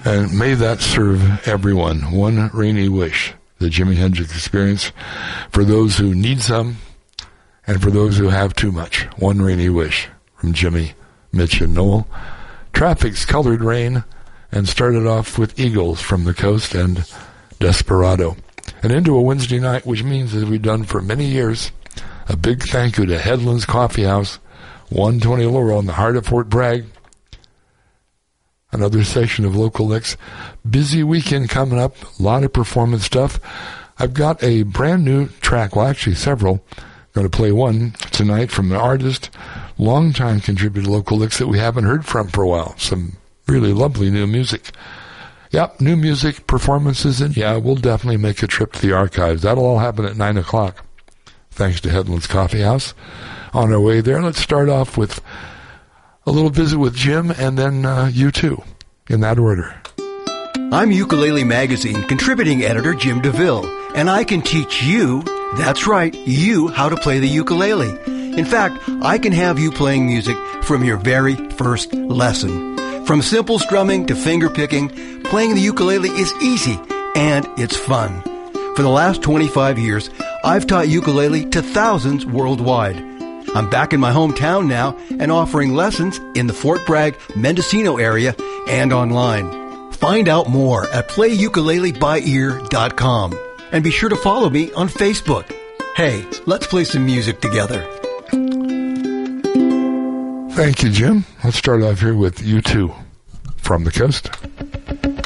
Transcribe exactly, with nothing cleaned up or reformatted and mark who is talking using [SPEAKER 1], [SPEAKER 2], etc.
[SPEAKER 1] And may that serve everyone. One rainy wish, the Jimi Hendrix Experience, for those who need some and for those who have too much. One rainy wish from Jimmy, Mitch, and Noel. Traffic's Colored Rain, and started off with Eagles from the Coast and Desperado. And into a Wednesday night, which means, as we've done for many years, a big thank you to Headlands Coffee House, one twenty Laurel in the heart of Fort Bragg. Another session of local licks. Busy weekend coming up. A lot of performance stuff. I've got a brand new track, well, actually several. Going to play one tonight from an artist, longtime contributor to local licks that we haven't heard from for a while. Some really lovely new music. Yep, new music, performances, and yeah, we'll definitely make a trip to the archives. That'll all happen at nine o'clock. Thanks to Headlands Coffee House. On our way there, let's start off with a little visit with Jim, and then uh, you too, in that order.
[SPEAKER 2] I'm Ukulele Magazine contributing editor Jim DeVille, and I can teach you, that's right, you, how to play the ukulele. In fact, I can have you playing music from your very first lesson. From simple strumming to finger picking, playing the ukulele is easy, and it's fun. For the last twenty-five years, I've taught ukulele to thousands worldwide. I'm back in my hometown now and offering lessons in the Fort Bragg, Mendocino area and online. Find out more at play ukulele by ear dot com. And be sure to follow me on Facebook. Hey, let's play some music together.
[SPEAKER 1] Thank you, Jim. Let's start off here with U two from the Coast.